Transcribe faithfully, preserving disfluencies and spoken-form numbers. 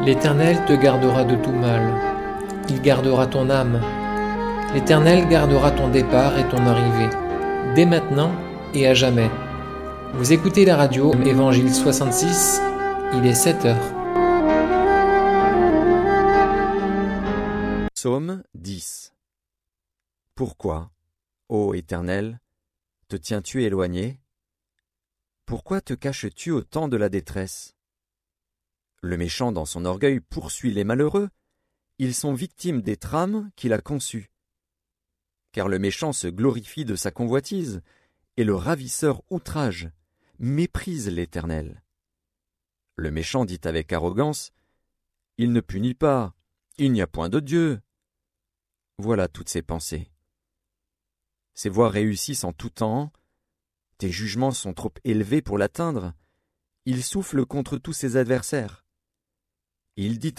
L'Éternel te gardera de tout mal. Il gardera ton âme. L'Éternel gardera ton départ et ton arrivée, dès maintenant et à jamais. Vous écoutez la radio Évangile soixante-six, il est sept heures. Psaume dix. Pourquoi, ô Éternel, te tiens-tu éloigné? Pourquoi te caches-tu au temps de la détresse? Le méchant dans son orgueil poursuit les malheureux, ils sont victimes des trames qu'il a conçues. Car le méchant se glorifie de sa convoitise, et le ravisseur outrage, méprise l'Éternel. Le méchant dit avec arrogance, « Il ne punit pas, il n'y a point de Dieu. » Voilà toutes ses pensées. Ses voies réussissent en tout temps, tes jugements sont trop élevés pour l'atteindre, il souffle contre tous ses adversaires. Il dit